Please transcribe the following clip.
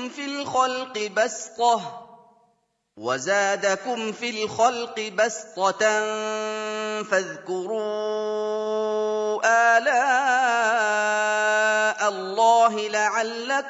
وزادكم في الخلق بسطة فاذكروا آلاء الله لعلكم